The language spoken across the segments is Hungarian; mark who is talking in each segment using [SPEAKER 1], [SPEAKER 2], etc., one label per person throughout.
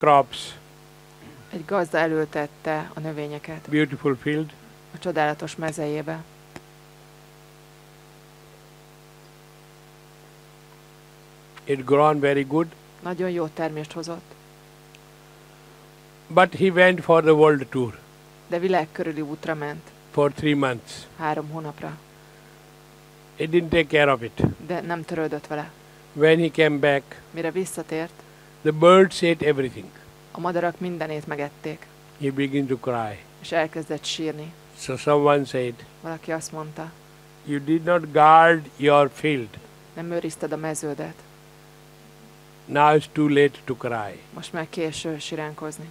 [SPEAKER 1] crops.
[SPEAKER 2] Egy gazda elültette a növényeket
[SPEAKER 1] Beautiful field.
[SPEAKER 2] a csodálatos mezejébe.
[SPEAKER 1] It grown very good.
[SPEAKER 2] Nagyon jó termést hozott,
[SPEAKER 1] But he went for the world tour
[SPEAKER 2] de világ körüli útra ment
[SPEAKER 1] for 3 months.
[SPEAKER 2] 3 hónapra,
[SPEAKER 1] He didn't take care of it.
[SPEAKER 2] de nem törődött vele.
[SPEAKER 1] When he came back,
[SPEAKER 2] Mire visszatért,
[SPEAKER 1] the birds ate everything.
[SPEAKER 2] a madarak mindenét megették,
[SPEAKER 1] He began to cry.
[SPEAKER 2] és elkezdett sírni.
[SPEAKER 1] So someone said,
[SPEAKER 2] Valaki azt mondta,
[SPEAKER 1] you did not guard your field.
[SPEAKER 2] nem őrizted a meződet,
[SPEAKER 1] Now it's too late to cry.
[SPEAKER 2] most már késő siránkozni.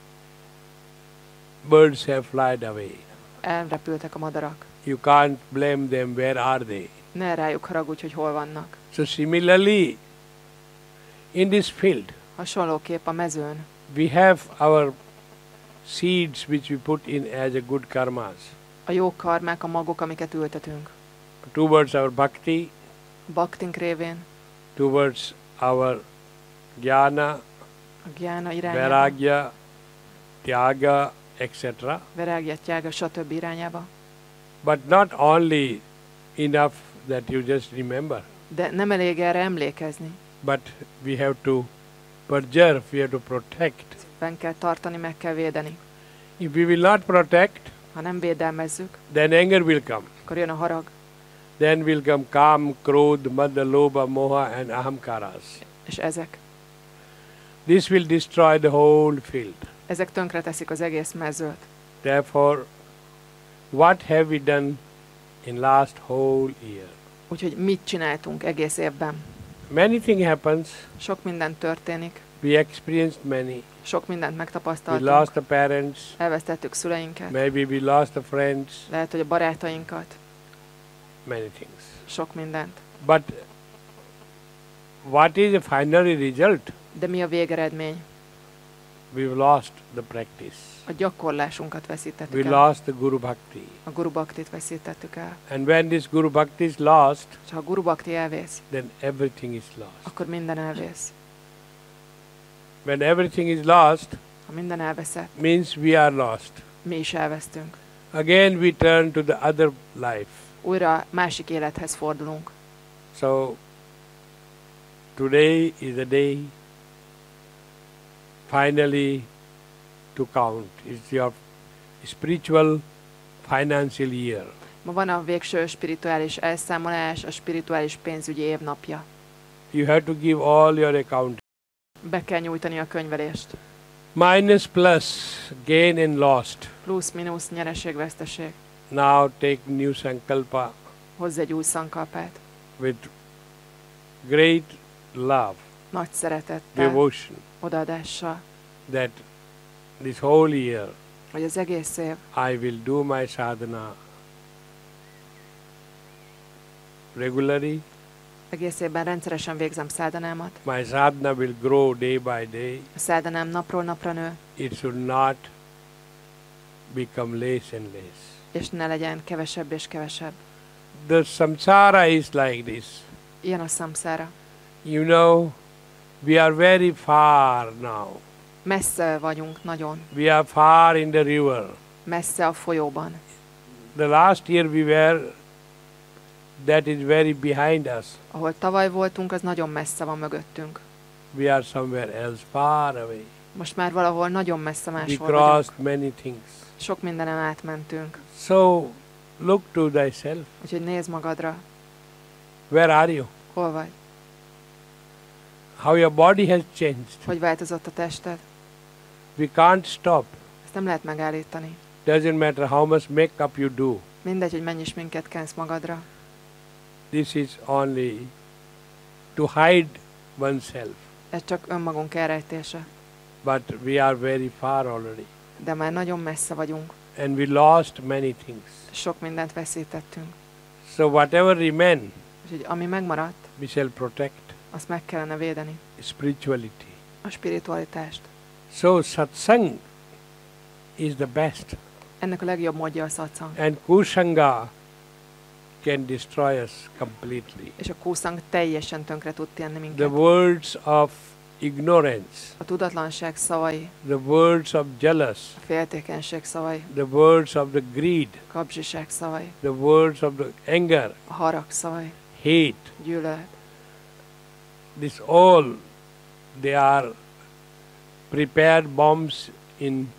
[SPEAKER 1] Birds have flied away.
[SPEAKER 2] Elrepültek a madarak.
[SPEAKER 1] You can't blame them. Where are they?
[SPEAKER 2] Ne rájuk haragudj, hogy hol vannak.
[SPEAKER 1] So similarly, in this field,
[SPEAKER 2] Hasonlóképp a mezőn
[SPEAKER 1] we have our seeds which we put in as a good karmas.
[SPEAKER 2] a jó karmák, a magok, amiket ültetünk.
[SPEAKER 1] Towards our bhakti,
[SPEAKER 2] Baktink révén,
[SPEAKER 1] towards our jnana,
[SPEAKER 2] a gyána irányába,
[SPEAKER 1] vairagya, tyaga, etc.
[SPEAKER 2] verágya, tyága, stb. Irányába.
[SPEAKER 1] But not only enough that you just remember,
[SPEAKER 2] De nem elég erre emlékezni.
[SPEAKER 1] but we have to preserve, we have to protect.
[SPEAKER 2] Fenn kell tartani, meg kell védeni.
[SPEAKER 1] If we will not protect,
[SPEAKER 2] Ha nem védelmezzük,
[SPEAKER 1] then anger will come.
[SPEAKER 2] akkor jön a harag,
[SPEAKER 1] Then will come kam, krodh, mada, lobha, moha and ahamkaras.
[SPEAKER 2] és ezek.
[SPEAKER 1] This will destroy the whole field.
[SPEAKER 2] Ezek tönkreteszik az egész mezőt.
[SPEAKER 1] Therefore, what have we done in last whole year?
[SPEAKER 2] Úgyhogy mit csináltunk egész évben?
[SPEAKER 1] Many things happens.
[SPEAKER 2] Sok minden történik,
[SPEAKER 1] We experienced many.
[SPEAKER 2] sok mindent
[SPEAKER 1] We
[SPEAKER 2] megtapasztaltunk.
[SPEAKER 1] lost the parents.
[SPEAKER 2] Elvesztettük szüleinket,
[SPEAKER 1] Maybe we lost the friends.
[SPEAKER 2] lehet, hogy a barátainkat,
[SPEAKER 1] Many things.
[SPEAKER 2] sok mindent.
[SPEAKER 1] But what is the final result?
[SPEAKER 2] De mi a végeredmény?
[SPEAKER 1] We've lost the practice.
[SPEAKER 2] A gyakorlásunkat
[SPEAKER 1] We
[SPEAKER 2] veszítettük el.
[SPEAKER 1] lost the Guru Bhakti.
[SPEAKER 2] A Guru Bhaktit veszítettük el.
[SPEAKER 1] And when this Guru Bhakti is lost,
[SPEAKER 2] És ha a Guru Bhakti elvész,
[SPEAKER 1] then everything is lost.
[SPEAKER 2] akkor minden elvész.
[SPEAKER 1] When everything is lost,
[SPEAKER 2] Ha minden elveszett,
[SPEAKER 1] means we are lost.
[SPEAKER 2] mi is elvesztünk.
[SPEAKER 1] Again we turn to the other life.
[SPEAKER 2] Újra másik élethez fordulunk.
[SPEAKER 1] So today is the day finally to count. It's your spiritual financial year.
[SPEAKER 2] Ma van a végső spirituális elszámolás, a spirituális pénzügyi évnapja.
[SPEAKER 1] You have to give all your account.
[SPEAKER 2] Be kell nyújtani a könyvelést.
[SPEAKER 1] Minus plus, gain and lost.
[SPEAKER 2] Plusz, mínusz, nyereség, veszteség.
[SPEAKER 1] Now take new sankalpa
[SPEAKER 2] Hozz egy új szankalpát.
[SPEAKER 1] with great love,
[SPEAKER 2] Nagy szeretettel,
[SPEAKER 1] devotion,
[SPEAKER 2] odaadással,
[SPEAKER 1] that this whole year
[SPEAKER 2] hogy az egész év
[SPEAKER 1] I will do my sadhana regularly.
[SPEAKER 2] egész évben rendszeresen végzem szádanámat.
[SPEAKER 1] My sadhana will grow day by day.
[SPEAKER 2] A szádanám napról napra nő,
[SPEAKER 1] It should not become less and less.
[SPEAKER 2] és ne legyen kevesebb és kevesebb.
[SPEAKER 1] The samsara is like this.
[SPEAKER 2] Ilyen a szamszára.
[SPEAKER 1] You know, we are very far now.
[SPEAKER 2] Messze vagyunk nagyon.
[SPEAKER 1] We are far in the river.
[SPEAKER 2] Messze a folyóban.
[SPEAKER 1] The last year we were, that is very behind us.
[SPEAKER 2] Ahol tavaly voltunk, az nagyon messze van mögöttünk.
[SPEAKER 1] We are somewhere else, far away.
[SPEAKER 2] Most már valahol nagyon messze
[SPEAKER 1] We
[SPEAKER 2] máshol
[SPEAKER 1] crossed
[SPEAKER 2] vagyunk.
[SPEAKER 1] many things.
[SPEAKER 2] Sok mindenem átmentünk.
[SPEAKER 1] So, look to thyself.
[SPEAKER 2] Úgyhogy nézd magadra.
[SPEAKER 1] Where are you?
[SPEAKER 2] Hol vagy?
[SPEAKER 1] How your body has changed.
[SPEAKER 2] Hogy változott a tested?
[SPEAKER 1] We can't stop.
[SPEAKER 2] Ezt nem lehet megállítani.
[SPEAKER 1] Doesn't matter how much makeup you do.
[SPEAKER 2] Mindegy, hogy mennyi sminket kensz magadra.
[SPEAKER 1] This is only to hide oneself.
[SPEAKER 2] Ez csak önmagunk elrejtése.
[SPEAKER 1] But we are very far already.
[SPEAKER 2] De már nagyon messze vagyunk.
[SPEAKER 1] And we lost many things.
[SPEAKER 2] Sok mindent veszítettünk.
[SPEAKER 1] So whatever remain,
[SPEAKER 2] Úgyhogy ami megmaradt,
[SPEAKER 1] we shall protect.
[SPEAKER 2] azt meg kellene védeni.
[SPEAKER 1] Spirituality.
[SPEAKER 2] A spiritualitást.
[SPEAKER 1] So satsang is the best.
[SPEAKER 2] Ennek a legjobb módja a satsang.
[SPEAKER 1] And kusanga can destroy us completely.
[SPEAKER 2] És a kúszang teljesen tönkre tud tenni
[SPEAKER 1] The
[SPEAKER 2] minket.
[SPEAKER 1] words of ignorance,
[SPEAKER 2] a tudatlanság szavai,
[SPEAKER 1] the words of jealous,
[SPEAKER 2] a féltékenység szavai,
[SPEAKER 1] the words of the greed,
[SPEAKER 2] a kapzsiság szavai,
[SPEAKER 1] the words of the anger,
[SPEAKER 2] a harag szavai,
[SPEAKER 1] hate,
[SPEAKER 2] gyűlölet.
[SPEAKER 1] this all, they are prepared bombs in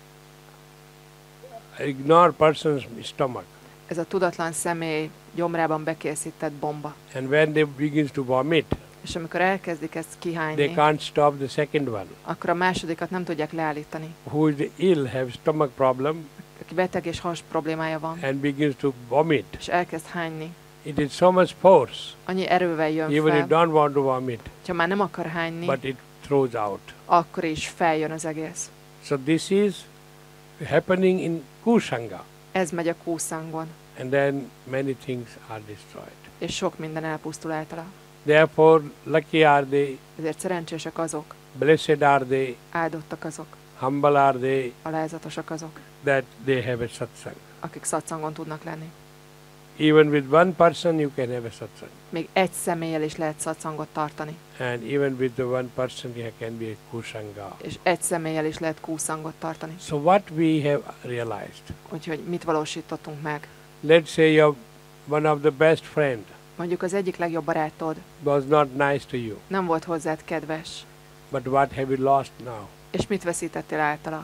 [SPEAKER 1] ignored person's stomach.
[SPEAKER 2] Ez a tudatlan személy gyomrában bekészített bomba.
[SPEAKER 1] And when they begins to vomit,
[SPEAKER 2] És amikor elkezdik ezt
[SPEAKER 1] they
[SPEAKER 2] kihányni,
[SPEAKER 1] can't stop the second one.
[SPEAKER 2] akkor a másodikat nem tudják leállítani.
[SPEAKER 1] Who is ill, have stomach problem,
[SPEAKER 2] Aki beteg és has problémája van,
[SPEAKER 1] and begins to vomit.
[SPEAKER 2] és elkezd hányni,
[SPEAKER 1] It is so much force,
[SPEAKER 2] annyi erővel jön
[SPEAKER 1] even it
[SPEAKER 2] fel,
[SPEAKER 1] don't want to vomit,
[SPEAKER 2] ha már nem akar hányni,
[SPEAKER 1] but it throws out.
[SPEAKER 2] akkor is feljön az egész.
[SPEAKER 1] So this is happening in Kusanga,
[SPEAKER 2] Ez megy a kúszangon,
[SPEAKER 1] and then many things are destroyed.
[SPEAKER 2] és sok minden elpusztul általa.
[SPEAKER 1] Therefore, lucky are they,
[SPEAKER 2] Ezért szerencsések azok,
[SPEAKER 1] blessed are they,
[SPEAKER 2] áldottak azok,
[SPEAKER 1] humble are they,
[SPEAKER 2] alázatosak azok,
[SPEAKER 1] that they have a satsang.
[SPEAKER 2] akik szatszangon tudnak lenni.
[SPEAKER 1] Even with one person you can have a satsang.
[SPEAKER 2] Még egy személlyel is lehet szatszangot tartani,
[SPEAKER 1] And even with the one person you can be a Kusanga.
[SPEAKER 2] és egy személlyel is lehet kúszangot tartani.
[SPEAKER 1] So what we have realized,
[SPEAKER 2] Úgyhogy mit valósítottunk meg?
[SPEAKER 1] let's say you're one of the best friend
[SPEAKER 2] Mondjuk az egyik legjobb barátod
[SPEAKER 1] was not nice to you,
[SPEAKER 2] nem volt hozzád kedves,
[SPEAKER 1] but what have you lost now?
[SPEAKER 2] és mit veszítettél általa?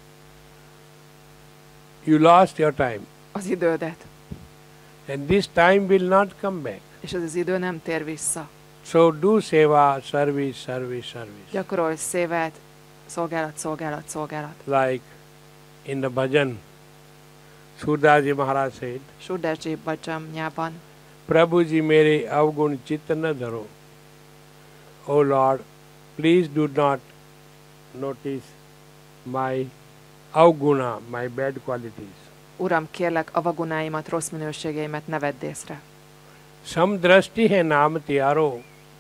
[SPEAKER 1] You lost your time,
[SPEAKER 2] Az idődet.
[SPEAKER 1] and this time will not come back.
[SPEAKER 2] És ez az idő nem tér vissza.
[SPEAKER 1] So do seva, service, service, service.
[SPEAKER 2] Gyakorolj szévát, szolgálat, szolgálat, szolgálat.
[SPEAKER 1] Like in the bhajan, Surdaji Maharaj said,
[SPEAKER 2] Surdaji Bhajamjában,
[SPEAKER 1] Prabhuji mere avgun chitana dharo. O Lord, please do not notice my avguna, my bad qualities.
[SPEAKER 2] Uram, kérlek, a vagonáimat, rossz minőségeimet ne vedd észre.
[SPEAKER 1] Samdrashti hai naam tyaro.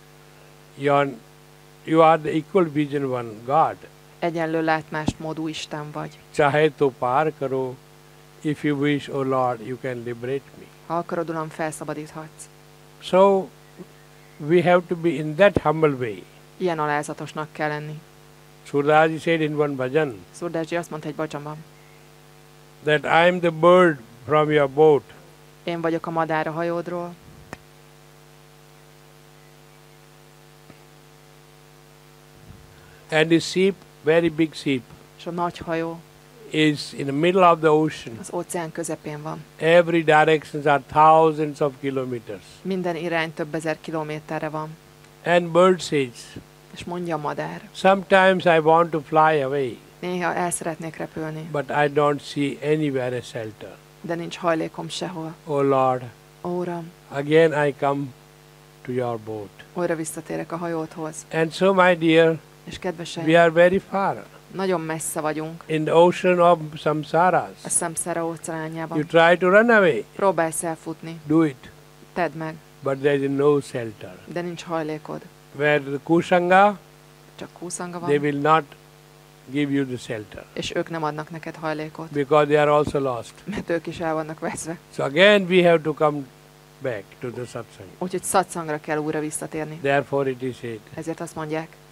[SPEAKER 1] You are the equal vision one, God.
[SPEAKER 2] Egyenlő látmásmódú Isten vagy.
[SPEAKER 1] Chahe to par karo. If you wish, O Lord, you can liberate me.
[SPEAKER 2] Ha akarod, Uram, felszabadíthatsz.
[SPEAKER 1] So we have to be in that humble way.
[SPEAKER 2] Ilyen alázatosnak kell lenni.
[SPEAKER 1] Surdaji said in one bhajan
[SPEAKER 2] Surdaji azt mondta egy bhajamban,
[SPEAKER 1] that I am the bird from your boat.
[SPEAKER 2] én vagyok a madár a hajódról,
[SPEAKER 1] And the ship, very big ship,
[SPEAKER 2] és a nagy hajó
[SPEAKER 1] is in the middle of the ocean.
[SPEAKER 2] az óceán közepén van.
[SPEAKER 1] Every directions are thousands of kilometers.
[SPEAKER 2] Minden irány több ezer kilométerre van.
[SPEAKER 1] And bird says,
[SPEAKER 2] És mondja a madár,
[SPEAKER 1] sometimes I want to fly away,
[SPEAKER 2] néha el szeretnék repülni,
[SPEAKER 1] but I don't see anywhere a shelter.
[SPEAKER 2] de nincs hajlékom sehol.
[SPEAKER 1] Oh Lord,
[SPEAKER 2] Ó, Uram,
[SPEAKER 1] again I come to your boat.
[SPEAKER 2] újra visszatérek a hajódhoz.
[SPEAKER 1] And so, my dear,
[SPEAKER 2] És kedveseim,
[SPEAKER 1] we are very far
[SPEAKER 2] nagyon messze vagyunk
[SPEAKER 1] in the ocean of samsaras.
[SPEAKER 2] a samszára
[SPEAKER 1] You
[SPEAKER 2] óceánjában.
[SPEAKER 1] try to run away,
[SPEAKER 2] Próbálsz elfutni,
[SPEAKER 1] do it,
[SPEAKER 2] tedd meg,
[SPEAKER 1] but there is no shelter.
[SPEAKER 2] de nincs hajlékod.
[SPEAKER 1] Where the Kusanga,
[SPEAKER 2] Csak kúszanga
[SPEAKER 1] they
[SPEAKER 2] van,
[SPEAKER 1] will not give you the shelter,
[SPEAKER 2] és ők nem adnak neked hajlékot,
[SPEAKER 1] because they are also lost.
[SPEAKER 2] mert ők is el vannak veszve.
[SPEAKER 1] So again we have to come back to the satsang.
[SPEAKER 2] Úgyhogy szatszangra kell újra visszatérni.
[SPEAKER 1] Therefore it is said,
[SPEAKER 2] Ezért azt mondják,